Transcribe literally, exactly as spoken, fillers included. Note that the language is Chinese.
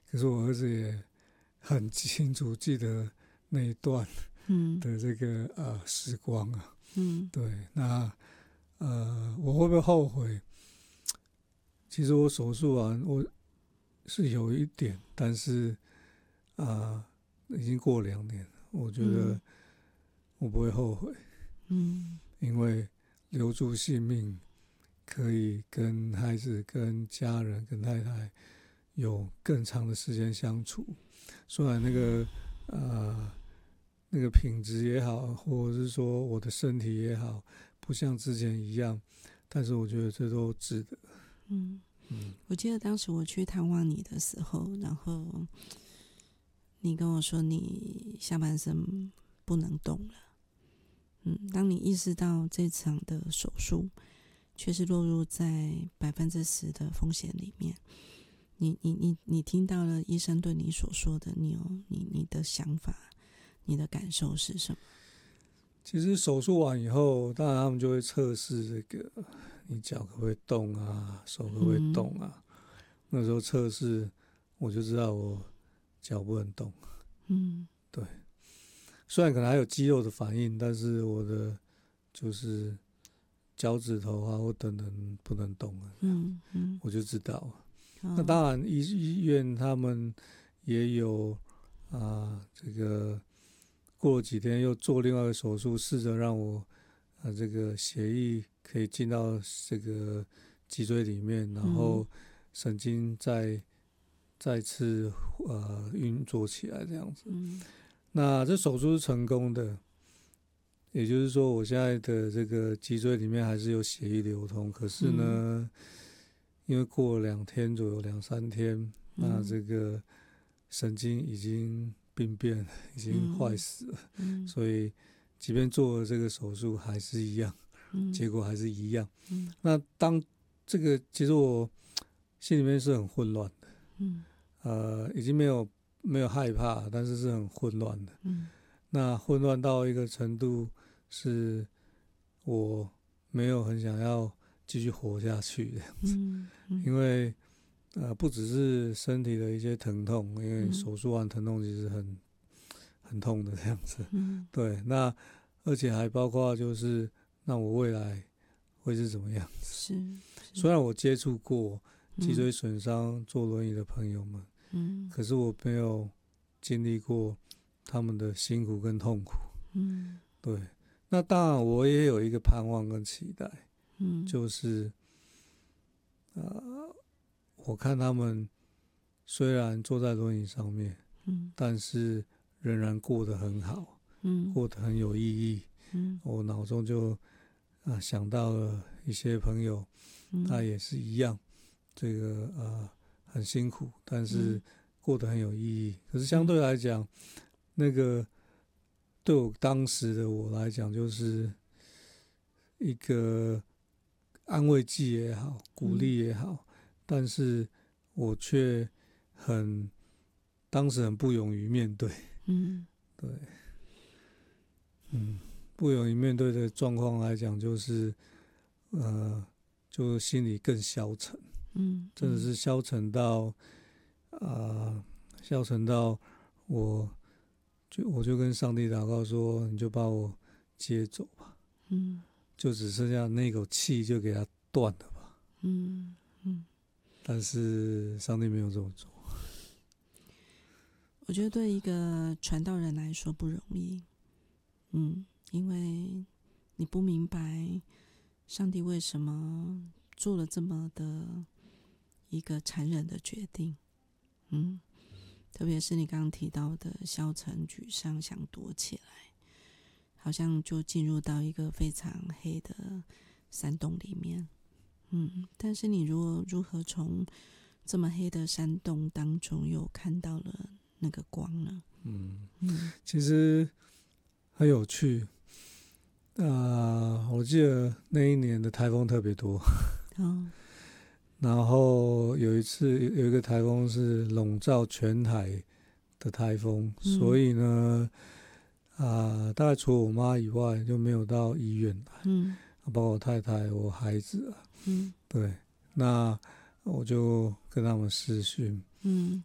可是我儿子也很清楚记得那一段的这个、嗯、呃时光啊。嗯，对，那呃我会不会后悔？其实我手术完我是有一点，但是啊、呃、已经过两年了，我觉得我不会后悔。嗯，因为留住性命，可以跟孩子、跟家人、跟太太有更长的时间相处。虽然那个呃那个品质也好，或者是说我的身体也好，不像之前一样，但是我觉得这都值得。 嗯嗯，我记得当时我去探望你的时候，然后你跟我说你下半身不能动了。嗯，当你意识到这场的手术却是落入在百分之十的风险里面，你你你你听到了医生对你所说的，你有你你的想法，你的感受是什么？ 其实手术完以后，当然他们就会测试这个你脚可不可以动啊，手可不可以动啊。嗯、那时候测试我就知道我脚不能动。嗯，对。虽然可能还有肌肉的反应，但是我的就是脚趾头啊或等等不能动了。嗯嗯，我就知道了。哦、那当然医医院他们也有啊、呃，这个过了几天又做另外一个手术，试着让我啊、呃、这个血液可以进到这个脊椎里面，然后神经再再次呃运作起来这样子。嗯，那这手术是成功的，也就是说我现在的这个脊椎里面还是有血液流通，可是呢、嗯、因为过了两天左右两三天、嗯、那这个神经已经病变了，已经坏死了、嗯、所以即便做了这个手术还是一样、嗯、结果还是一样、嗯、那当这个其实我心里面是很混乱的、嗯、呃，已经没有没有害怕，但是是很混乱的、嗯、那混乱到一个程度是我没有很想要继续活下去这样子、嗯嗯、因为呃不只是身体的一些疼痛，因为手术完疼痛其实很很痛的这样子、嗯、对，那而且还包括就是那我未来会是怎么样子。是是虽然我接触过脊椎损伤坐轮椅的朋友们、嗯、可是我没有经历过他们的辛苦跟痛苦。嗯，对。那当然我也有一个盼望跟期待，嗯，就是呃，我看他们虽然坐在轮椅上面，嗯，但是仍然过得很好，嗯，过得很有意义。嗯，我脑中就啊想到了一些朋友，嗯、他也是一样，这个呃很辛苦，但是过得很有意义。可是相对来讲，嗯、那个对我当时的我来讲，就是一个安慰剂也好，鼓励也好，嗯、但是我却很当时很不勇于面对。嗯，对，嗯，不勇于面对的状况来讲，就是呃，就心里更消沉。嗯，真的是消沉到啊、呃，消沉到我就我就跟上帝祷告说，你就把我接走吧。嗯，就只剩下那口气，就给它断了吧。嗯嗯，但是上帝没有这么做。 我觉得对一个传道人来说不容易。嗯，因为你不明白上帝为什么做了这么的一个残忍的决定。嗯，特别是你刚刚提到的消沉、沮丧、想躲起来，好像就进入到一个非常黑的山洞里面。嗯，但是你如果如何从这么黑的山洞当中又看到了那个光呢？ 嗯嗯，其实很有趣。呃，我记得那一年的台风特别多。哦。然后有一次有一个台风是笼罩全台的台风，嗯、所以呢，啊、呃，大概除了我妈以外就没有到医院来，嗯，包括我太太、我孩子啊，嗯，对，那我就跟他们视讯，嗯，